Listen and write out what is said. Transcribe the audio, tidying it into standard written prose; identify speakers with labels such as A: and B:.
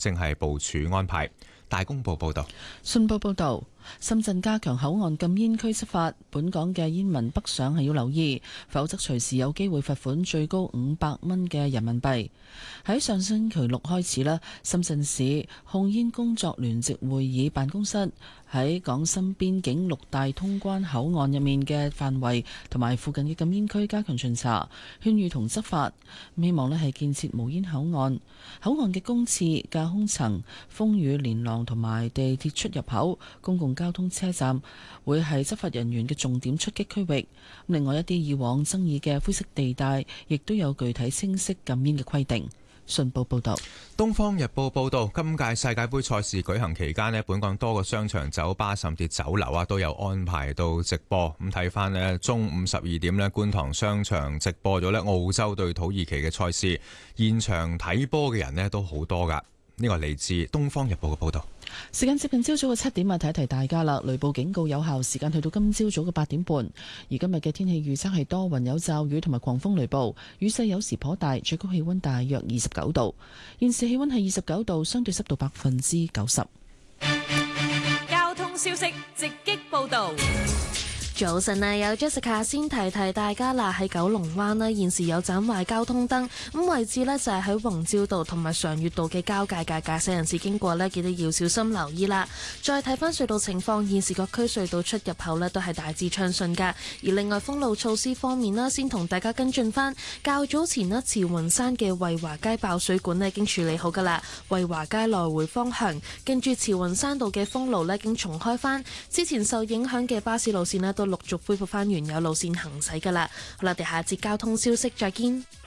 A: 正係部署安排。大公報報道。
B: 信報報導，深圳加強口岸禁煙區執法，本港嘅煙民北上係要留意，否則隨時有機會罰款最高500蚊嘅人民幣。喺上星期六開始啦，深圳市控煙工作聯席會議辦公室喺港深邊境6大通關口岸入面嘅範圍同埋附近嘅禁煙區加強巡查、勸喻同執法，希望咧係建設無煙口岸。口岸嘅公廁、架空層、風雨連廊同埋地鐵出入口、公共交通車站會係執法人員嘅重點出擊區域。另外一啲以往爭議嘅灰色地帶，亦都有具體清晰禁煙嘅規定。信報報道。
A: 東方日報報道，今屆世界盃賽事舉行期間呢，本港多個商場、酒吧甚至酒樓啊都有安排到直播。咁睇翻呢，中午12點呢，觀塘商場直播咗呢澳洲對土耳其嘅賽事，現場睇波嘅人呢都好多噶。呢個嚟自東方日報嘅報道。
B: 時間接近朝早嘅7點啊，提一提大家啦。雷暴警告有效時間去到今朝早嘅8點半。而今日嘅天氣預測係多雲有驟雨同埋狂風雷暴，雨勢有時頗大，最高氣溫大約29度。現時氣溫係29度，相對濕度90%。
C: 交通消息直擊報道。
D: 早晨啊，有 Jessica 先提提大家啦。喺九龍灣呢，現時有盞壞交通燈，咁位置呢就係喺宏照道同埋常悅道嘅交界嘅，駕駛人士經過呢，記得要小心留意啦。再睇翻隧道情況，現時各區隧道出入口呢都係大致暢順噶。而另外封路措施方面呢，先同大家跟進翻。較早前呢，慈雲山嘅惠華街爆水管呢已經處理好噶啦，惠華街來回方向跟住慈雲山道嘅封路呢已經重開翻，之前受影響嘅巴士路線呢都陸續恢復翻原有路線行駛噶啦。好啦，我哋下一節交通消息再見。